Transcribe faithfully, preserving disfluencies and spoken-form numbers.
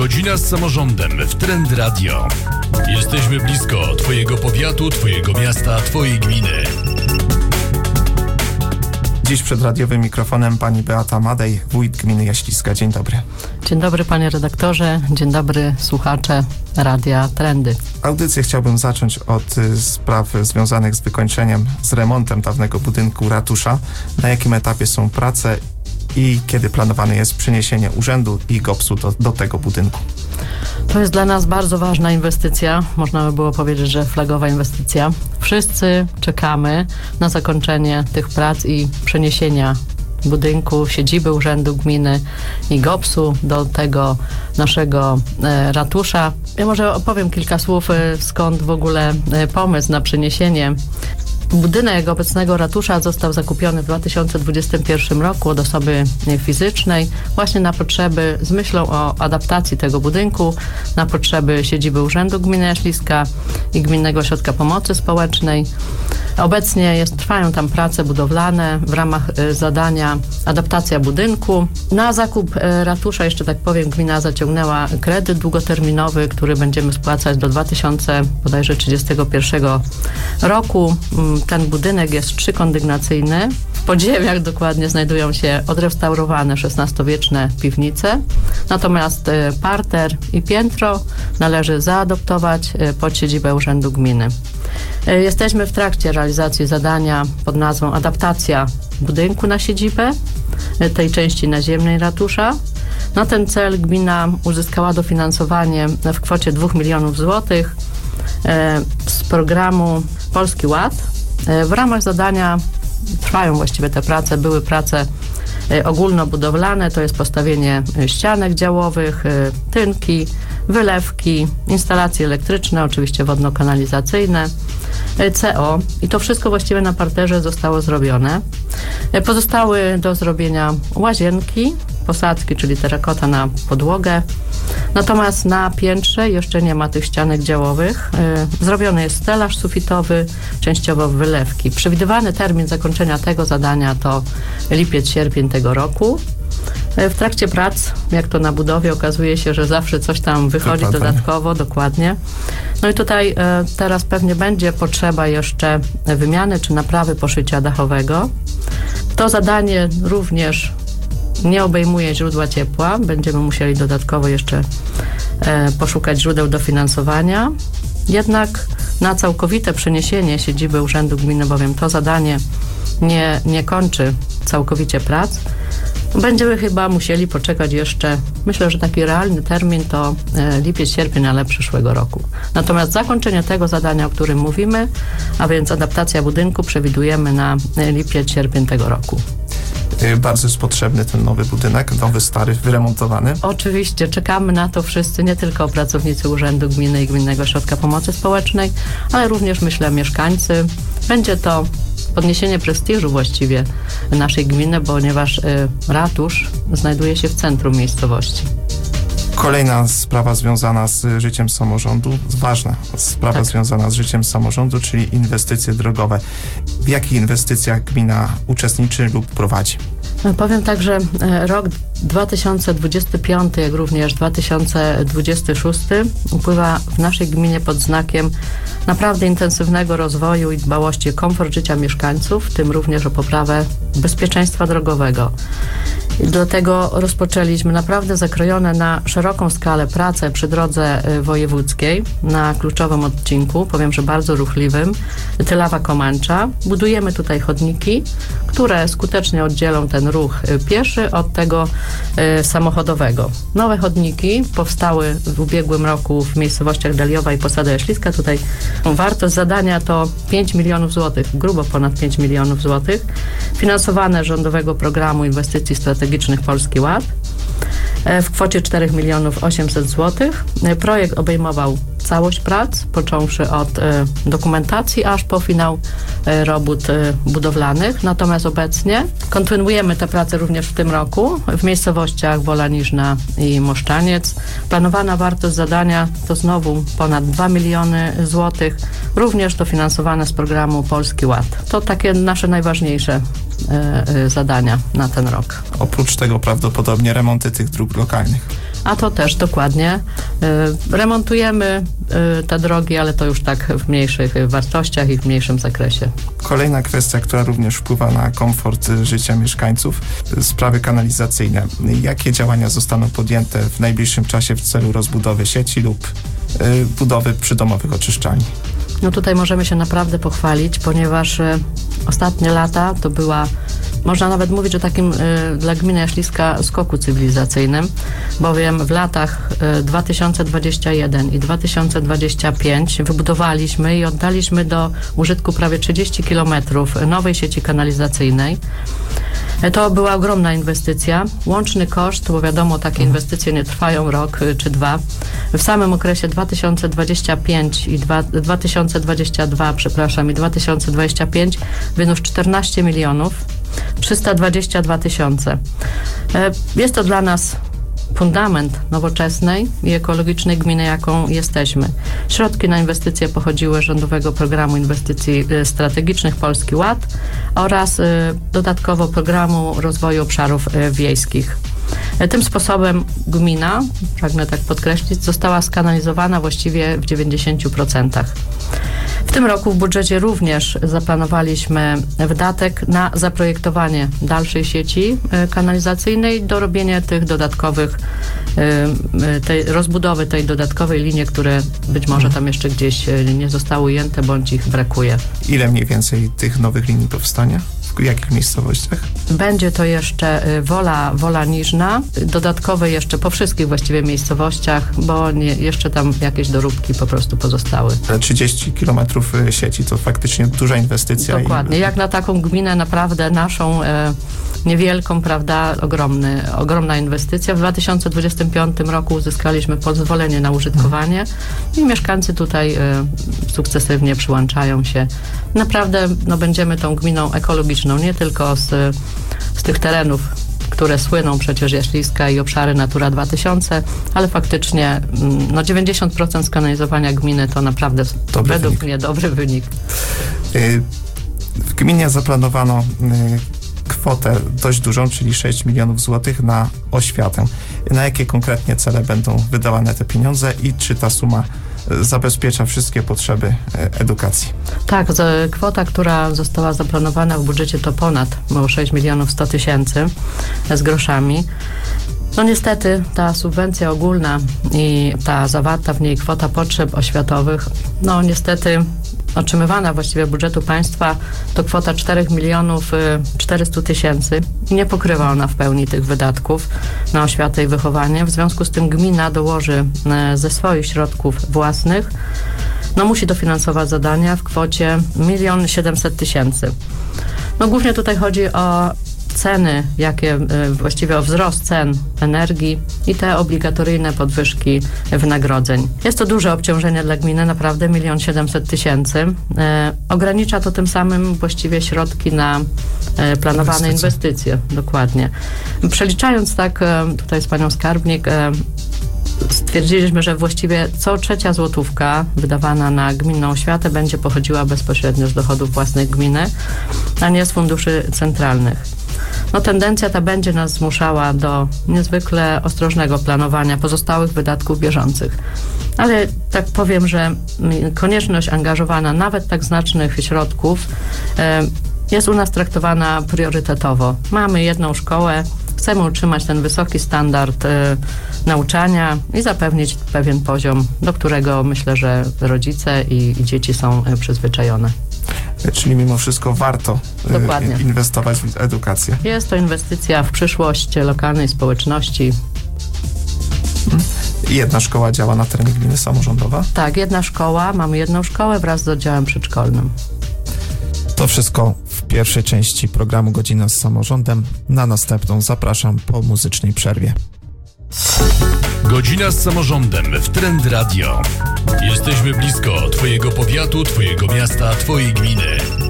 Godzina z samorządem w Trend Radio. Jesteśmy blisko Twojego powiatu, Twojego miasta, Twojej gminy. Dziś przed radiowym mikrofonem pani Beata Madej, wójt gminy Jaśliska. Dzień dobry. Dzień dobry panie redaktorze, dzień dobry słuchacze Radia Trendy. Audycję chciałbym zacząć od y, spraw związanych z wykończeniem, z remontem dawnego budynku ratusza. Na jakim etapie są prace i kiedy planowane jest przeniesienie urzędu i gopsu do, do tego budynku? To jest dla nas bardzo ważna inwestycja, można by było powiedzieć, że flagowa inwestycja. Wszyscy czekamy na zakończenie tych prac i przeniesienia budynku, siedziby urzędu gminy i gopsu do tego naszego e, ratusza. Ja może opowiem kilka słów, e, skąd w ogóle e, pomysł na przeniesienie. Budynek obecnego ratusza został zakupiony w dwa tysiące dwudziestym pierwszym roku od osoby fizycznej właśnie na potrzeby, z myślą o adaptacji tego budynku, na potrzeby siedziby Urzędu Gminy Jaśliska i Gminnego Ośrodka Pomocy Społecznej. Obecnie jest, trwają tam prace budowlane w ramach y, zadania adaptacja budynku. Na zakup y, ratusza, jeszcze tak powiem, gmina zaciągnęła kredyt długoterminowy, który będziemy spłacać do dwa tysiące trzydziestego pierwszego roku. Ten budynek jest trzykondygnacyjny. W podziemiach dokładnie znajdują się odrestaurowane szesnastowieczne piwnice. Natomiast y, parter i piętro należy zaadoptować y, pod siedzibę Urzędu Gminy. Y, jesteśmy w trakcie realizacji zadania pod nazwą adaptacja budynku na siedzibę, y, tej części naziemnej ratusza. Na ten cel gmina uzyskała dofinansowanie w kwocie dwóch milionów złotych y, z programu Polski Ład. W ramach zadania trwają właściwie te prace, były prace ogólnobudowlane, to jest postawienie ścianek działowych, tynki, wylewki, instalacje elektryczne, oczywiście wodno-kanalizacyjne, C O i to wszystko właściwie na parterze zostało zrobione. Pozostały do zrobienia łazienki, posadzki, czyli terakota na podłogę. Natomiast na piętrze jeszcze nie ma tych ścianek działowych. Zrobiony jest stelaż sufitowy, częściowo wylewki. Przewidywany termin zakończenia tego zadania to lipiec, sierpień tego roku. W trakcie prac, jak to na budowie, okazuje się, że zawsze coś tam wychodzi dokładnie. dodatkowo, dokładnie. No i tutaj e, teraz pewnie będzie potrzeba jeszcze wymiany czy naprawy poszycia dachowego. To zadanie również nie obejmuje źródła ciepła. Będziemy musieli dodatkowo jeszcze e, poszukać źródeł dofinansowania. Jednak na całkowite przeniesienie siedziby Urzędu Gminy, bowiem to zadanie nie, nie kończy całkowicie prac, będziemy chyba musieli poczekać jeszcze, myślę, że taki realny termin to e, lipiec, sierpień, ale przyszłego roku. Natomiast zakończenie tego zadania, o którym mówimy, a więc adaptacja budynku, przewidujemy na e, lipiec, sierpień tego roku. Bardzo jest potrzebny ten nowy budynek, nowy, stary, wyremontowany. Oczywiście, czekamy na to wszyscy, nie tylko pracownicy Urzędu Gminy i Gminnego Ośrodka Pomocy Społecznej, ale również, myślę, mieszkańcy. Będzie to podniesienie prestiżu właściwie naszej gminy, ponieważ y, ratusz znajduje się w centrum miejscowości. Kolejna sprawa związana z życiem samorządu, ważna sprawa tak. związana z życiem samorządu, czyli inwestycje drogowe. W jakich inwestycjach gmina uczestniczy lub prowadzi? Powiem tak, że rok dwa tysiące dwudziesty piąty, jak również dwa tysiące dwudziesty szósty upływa w naszej gminie pod znakiem naprawdę intensywnego rozwoju i dbałości o komfort życia mieszkańców, w tym również o poprawę bezpieczeństwa drogowego. I dlatego rozpoczęliśmy naprawdę zakrojone na szeroką skalę prace przy drodze wojewódzkiej na kluczowym odcinku, powiem, że bardzo ruchliwym, Tylawa-Komancza. Budujemy tutaj chodniki, które skutecznie oddzielą ten ruch pieszy od tego y, samochodowego. Nowe chodniki powstały w ubiegłym roku w miejscowościach Daliowa i Posada Jaśliska. Tutaj wartość zadania to pięć milionów złotych, grubo ponad pięć milionów złotych, finansowane z rządowego programu inwestycji strategicznych Polski Ład w kwocie cztery miliony osiemset złotych. Projekt obejmował całość prac, począwszy od e, dokumentacji, aż po finał e, robót e, budowlanych. Natomiast obecnie kontynuujemy te prace również w tym roku w miejscowościach Wola Niżna i Moszczaniec. Planowana wartość zadania to znowu ponad dwa miliony złotych, również dofinansowane z programu Polski Ład. To takie nasze najważniejsze e, e, zadania na ten rok. Oprócz tego prawdopodobnie remonty tych dróg lokalnych. A to też dokładnie. Y, remontujemy y, te drogi, ale to już tak w mniejszych wartościach i w mniejszym zakresie. Kolejna kwestia, która również wpływa na komfort życia mieszkańców, sprawy kanalizacyjne. Jakie działania zostaną podjęte w najbliższym czasie w celu rozbudowy sieci lub y, budowy przydomowych oczyszczalni? No tutaj możemy się naprawdę pochwalić, ponieważ y, ostatnie lata to była, można nawet mówić o takim y, dla gminy Jaśliska skoku cywilizacyjnym, bowiem w latach y, dwa tysiące dwudziestym pierwszym i dwa tysiące dwudziestym piątym wybudowaliśmy i oddaliśmy do użytku prawie trzydzieści kilometrów nowej sieci kanalizacyjnej. To była ogromna inwestycja. Łączny koszt, bo wiadomo, takie inwestycje nie trwają rok czy dwa. W samym okresie dwa tysiące dwudziestym piątym i dwa tysiące dwudziestym drugi, przepraszam, i dwa tysiące dwudziestym piątym wyniósł czternaście milionów trzysta dwadzieścia dwa tysiące. Jest to dla nas fundament nowoczesnej i ekologicznej gminy, jaką jesteśmy. Środki na inwestycje pochodziły z Rządowego Programu Inwestycji Strategicznych Polski Ład oraz y, dodatkowo Programu Rozwoju Obszarów y, Wiejskich. Tym sposobem gmina, pragnę tak podkreślić, została skanalizowana właściwie w dziewięćdziesięciu procentach. W tym roku w budżecie również zaplanowaliśmy wydatek na zaprojektowanie dalszej sieci kanalizacyjnej, dorobienie tych dodatkowych, tej rozbudowy tej dodatkowej linii, które być może tam jeszcze gdzieś nie zostały ujęte, bądź ich brakuje. Ile mniej więcej tych nowych linii powstanie? W jakich miejscowościach? Będzie to jeszcze Wola, Wola Niżna, dodatkowe jeszcze po wszystkich właściwie miejscowościach, bo nie, jeszcze tam jakieś doróbki po prostu pozostały. trzydzieści kilometrów sieci to faktycznie duża inwestycja. Dokładnie, i... jak na taką gminę naprawdę naszą e, niewielką, prawda, ogromny, ogromna inwestycja. W dwa tysiące dwudziestym piątym roku uzyskaliśmy pozwolenie na użytkowanie i mieszkańcy tutaj e, sukcesywnie przyłączają się. Naprawdę no, będziemy tą gminą ekologiczną, nie tylko z, z tych terenów, które słyną przecież Jaśliska i obszary Natura dwa tysiące, ale faktycznie no dziewięćdziesiąt procent skanalizowania gminy to naprawdę dobry według wynik. mnie dobry wynik. W gminie zaplanowano kwotę dość dużą, czyli sześć milionów złotych na oświatę. Na jakie konkretnie cele będą wydawane te pieniądze i czy ta suma zabezpiecza wszystkie potrzeby edukacji? Tak, kwota, która została zaplanowana w budżecie to ponad sześć milionów sto tysięcy z groszami. No niestety ta subwencja ogólna i ta zawarta w niej kwota potrzeb oświatowych, no niestety otrzymywana właściwie budżetu państwa to kwota cztery miliony czterysta tysięcy i nie pokrywa ona w pełni tych wydatków na oświatę i wychowanie. W związku z tym gmina dołoży ze swoich środków własnych, no musi dofinansować zadania w kwocie milion siedemset tysięcy. No głównie tutaj chodzi o ceny, jakie właściwie o wzrost cen energii i te obligatoryjne podwyżki wynagrodzeń. Jest to duże obciążenie dla gminy, naprawdę milion siedemset tysięcy. E, ogranicza to tym samym właściwie środki na e, planowane inwestycje. inwestycje. Dokładnie. Przeliczając tak e, tutaj z panią skarbnik, e, stwierdziliśmy, że właściwie co trzecia złotówka wydawana na gminną oświatę będzie pochodziła bezpośrednio z dochodów własnych gminy, a nie z funduszy centralnych. No, tendencja ta będzie nas zmuszała do niezwykle ostrożnego planowania pozostałych wydatków bieżących. Ale tak powiem, że konieczność angażowania nawet tak znacznych środków e, jest u nas traktowana priorytetowo. Mamy jedną szkołę, chcemy utrzymać ten wysoki standard e, nauczania i zapewnić pewien poziom, do którego myślę, że rodzice i, i dzieci są e, przyzwyczajone. Czyli mimo wszystko warto Dokładnie. inwestować w edukację. Jest to inwestycja w przyszłość lokalnej społeczności. Jedna szkoła działa na terenie gminy samorządowa? Tak, jedna szkoła, mamy jedną szkołę wraz z oddziałem przedszkolnym. To wszystko w pierwszej części programu Godzina z Samorządem. Na następną zapraszam po muzycznej przerwie. Godzina z samorządem w Trend Radio. Jesteśmy blisko Twojego powiatu, Twojego miasta, Twojej gminy.